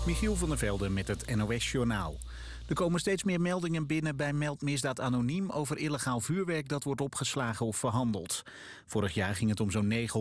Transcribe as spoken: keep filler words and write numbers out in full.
Michiel van der Velde met het N O S-journaal. Er komen steeds meer meldingen binnen bij Meldmisdaad Anoniem over illegaal vuurwerk dat wordt opgeslagen of verhandeld. Vorig jaar ging het om zo'n negenhonderd